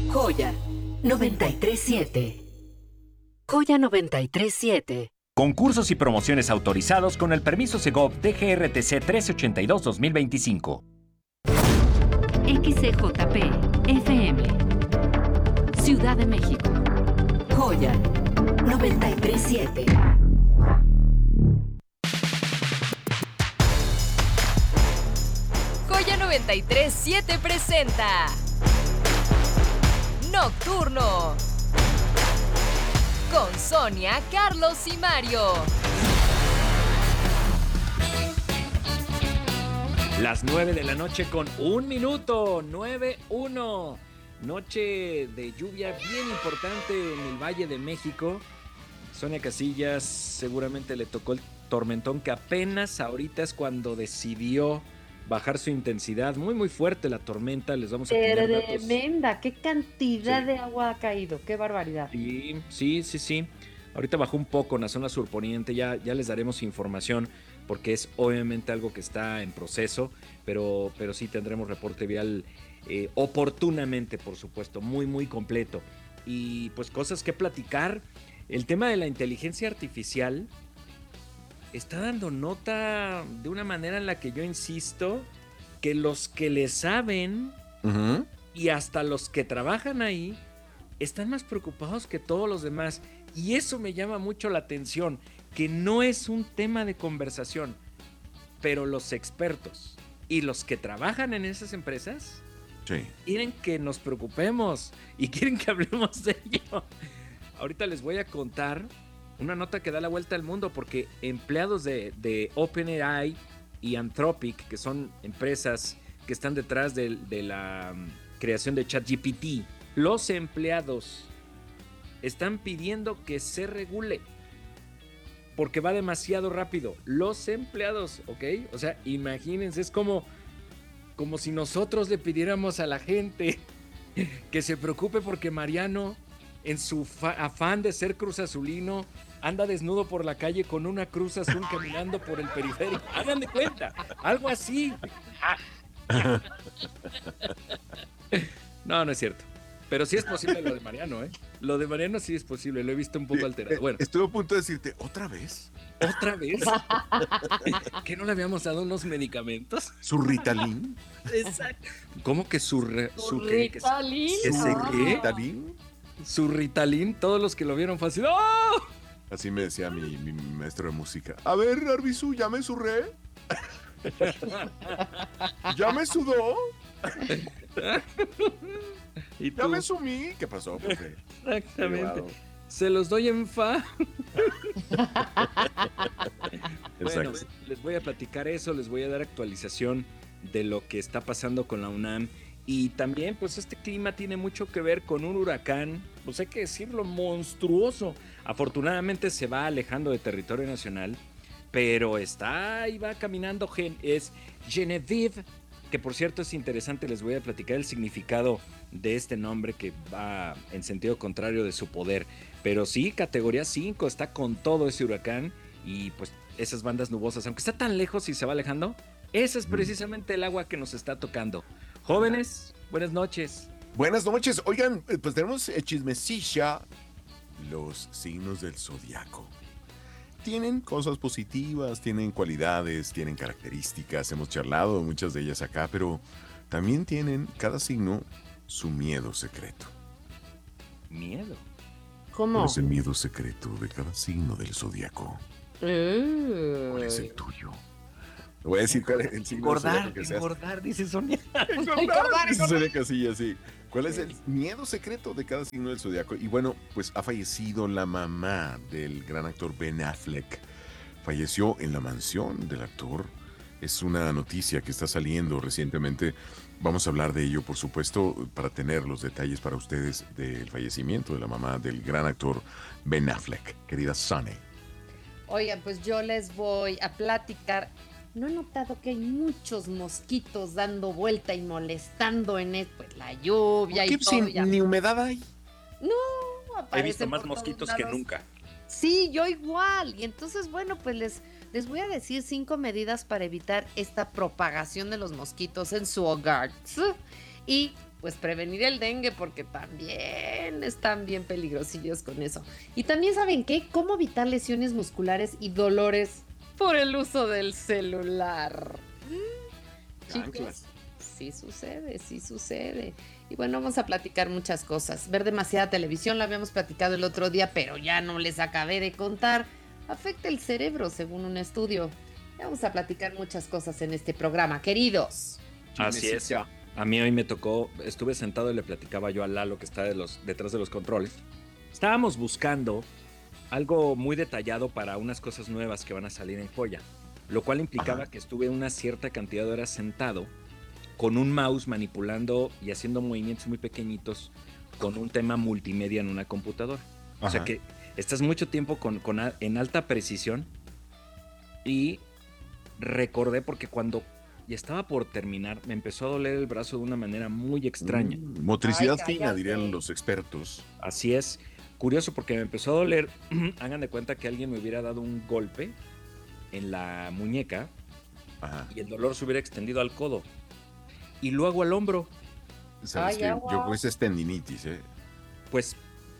Joya 937. Joya 937. Concursos y promociones autorizados con el permiso Segov DGRTC 1382-2025. XCJP FM Ciudad de México. Joya 937. Joya 937 presenta Nocturno con Sonia, Carlos y Mario. Las 9 de la noche con 1 minuto, 9:1. Noche de lluvia bien importante en el Valle de México. Sonia Casillas seguramente le tocó el tormentón que apenas ahorita es cuando decidió bajar su intensidad. Muy, muy fuerte la tormenta. Les vamos a tener datos. Tremenda, qué cantidad de agua ha caído, qué barbaridad. Sí. Ahorita bajó un poco en la zona surponiente, ya les daremos información porque es obviamente algo que está en proceso, pero sí tendremos reporte vial oportunamente, por supuesto, muy, muy completo. Y pues cosas que platicar. El tema de la inteligencia artificial está dando nota de una manera en la que yo insisto que los que le saben y hasta los que trabajan ahí están más preocupados que todos los demás. Y eso me llama mucho la atención, que no es un tema de conversación, pero los expertos y los que trabajan en esas empresas quieren que nos preocupemos y quieren que hablemos de ello. Ahorita les voy a contar una nota que da la vuelta al mundo porque empleados de OpenAI y Anthropic, que son empresas que están detrás de la creación de ChatGPT, los empleados están pidiendo que se regule porque va demasiado rápido. Los empleados, ¿ok? O sea, imagínense, es como si nosotros le pidiéramos a la gente que se preocupe porque Mariano, en su afán de ser cruzazulino, anda desnudo por la calle con una cruz azul caminando por el periférico. Hagan de cuenta, algo así. No es cierto. Pero sí es posible lo de Mariano, ¿eh? Lo de Mariano sí es posible, lo he visto un poco alterado. Bueno, estuve a punto de decirte, ¿otra vez? ¿Otra vez? ¿Que no le habíamos dado unos medicamentos? ¿Su Ritalin? Exacto. ¿Cómo que su Ritalin? ¿Ritalin? Su Ritalin, todos los que lo vieron fue así. ¡Oh! Así me decía mi maestro de música. A ver, Arbizu, ¿ya me surré? ¿Ya me sudó? ¿Y ¿Ya me sumí? ¿Qué pasó, profe? Exactamente. Se los doy en fa. Bueno, les voy a platicar eso, les voy a dar actualización de lo que está pasando con la UNAM. Y también, pues este clima tiene mucho que ver con un huracán, pues hay que decirlo, monstruoso. Afortunadamente se va alejando de territorio nacional, pero está ahí, va caminando, es Genevieve, que por cierto es interesante, les voy a platicar el significado de este nombre que va en sentido contrario de su poder. Pero sí, categoría 5, está con todo ese huracán y pues esas bandas nubosas, aunque está tan lejos y se va alejando, ese es precisamente el agua que nos está tocando. Jóvenes, buenas noches. Buenas noches. Oigan, pues tenemos chismecilla. Los signos del zodiaco tienen cosas positivas, tienen cualidades, tienen características. Hemos charlado de muchas de ellas acá, pero también tienen cada signo su miedo secreto. ¿Miedo? ¿Cómo? ¿Cuál es el miedo secreto de cada signo del zodiaco? ¿Cuál es el tuyo? Te voy a decir cuál es el signo del zodiaco que seas. Engordar, dice Sonia. Engordar, dice Sonia Casillas, sí. ¿Cuál es el miedo secreto de cada signo del zodiaco? Y bueno, pues ha fallecido la mamá del gran actor Ben Affleck. Falleció en la mansión del actor. Es una noticia que está saliendo recientemente. Vamos a hablar de ello, por supuesto, para tener los detalles para ustedes del fallecimiento de la mamá del gran actor Ben Affleck. Querida Sunny. Oigan, pues yo les voy a platicar. ¿No he notado que hay muchos mosquitos dando vuelta y molestando en pues, la lluvia y todo? Ni humedad hay. No, he visto más mosquitos que nunca. Sí, yo igual. Y entonces, bueno, pues les voy a decir 5 medidas para evitar esta propagación de los mosquitos en su hogar. Y pues prevenir el dengue, porque también están bien peligrosillos con eso. Y también, ¿saben qué? Cómo evitar lesiones musculares y dolores por el uso del celular. Chicos, Chanclas. sí sucede, sí sucede. Y bueno, vamos a platicar muchas cosas. Ver demasiada televisión, la habíamos platicado el otro día, pero ya no les acabé de contar. Afecta el cerebro, según un estudio. Vamos a platicar muchas cosas en este programa, queridos. Así es. Chismecito. A mí hoy me tocó, estuve sentado y le platicaba yo a Lalo, que está detrás de los controles. Estábamos buscando algo muy detallado para unas cosas nuevas que van a salir en Joya, lo cual implicaba Ajá. que estuve una cierta cantidad de horas sentado con un mouse manipulando y haciendo movimientos muy pequeñitos con un tema multimedia en una computadora. O sea Ajá. que estás mucho tiempo en alta precisión y recordé porque cuando ya estaba por terminar me empezó a doler el brazo de una manera muy extraña. Motricidad Ay, fina, cállate. dirían los expertos. Así es. Curioso porque me empezó a doler. Hagan de cuenta que alguien me hubiera dado un golpe en la muñeca Ajá. y el dolor se hubiera extendido al codo. Y luego al hombro. Sabes Ay, que agua. yo con esa es tendinitis, ¿eh? Pues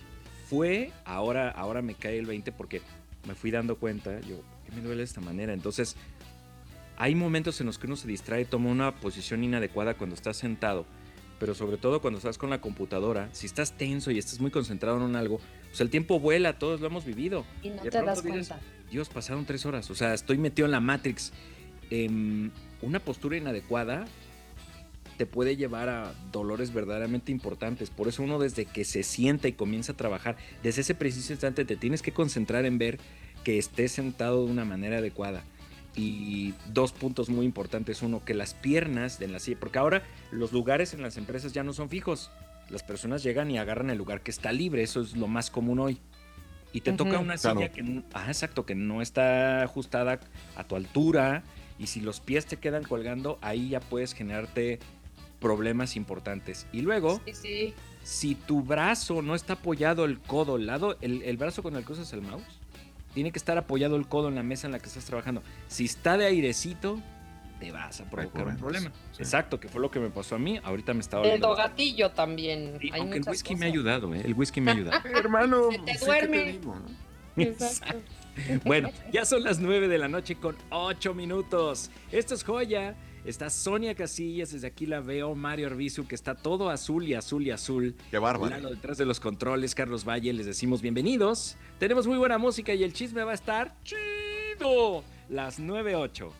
ahora me cae el 20 porque me fui dando cuenta, yo, ¿qué me duele de esta manera? Entonces, hay momentos en los que uno se distrae, toma una posición inadecuada cuando estás sentado, pero sobre todo cuando estás con la computadora, si estás tenso y estás muy concentrado en algo, pues el tiempo vuela, todos lo hemos vivido. Y no De te pronto das dices, cuenta. Dios, pasaron 3 horas, o sea, estoy metido en la Matrix. Una postura inadecuada te puede llevar a dolores verdaderamente importantes. Por eso uno desde que se sienta y comienza a trabajar, desde ese preciso instante te tienes que concentrar en ver que estés sentado de una manera adecuada. Y 2 puntos muy importantes. Uno, que las piernas de la silla, porque ahora los lugares en las empresas ya no son fijos. Las personas llegan y agarran el lugar que está libre, eso es lo más común hoy. Y te toca una Claro. silla exacto, que no está ajustada a tu altura, y si los pies te quedan colgando, ahí ya puedes generarte problemas importantes. Y luego, Sí, sí. si tu brazo no está apoyado el codo, el brazo con el que usas el mouse, tiene que estar apoyado el codo en la mesa en la que estás trabajando. Si está de airecito, te vas a provocar un problemas, problema. sí. Exacto, que fue lo que me pasó a mí. Ahorita me está El doliendo. gatillo también. Sí, Hay aunque el muchas whisky me ha cosas. ayudado, ¿eh? El whisky me ha ayudado. Hermano, Se te sí, ¿qué duerme. digo, no? Exacto. Bueno, ya son las 9 de la noche con 8 minutos. Esto es Joya. Está Sonia Casillas, desde aquí la veo. Mario Arbizu, que está todo azul y azul y azul. Qué bárbaro. Lalo detrás de los controles, Carlos Valle, les decimos bienvenidos. Tenemos muy buena música y el chisme va a estar chido. Las 9:08.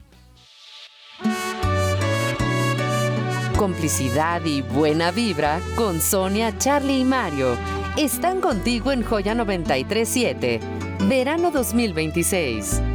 Complicidad y buena vibra con Sonia, Charlie y Mario. Están contigo en Joya 93.7. Verano 2026.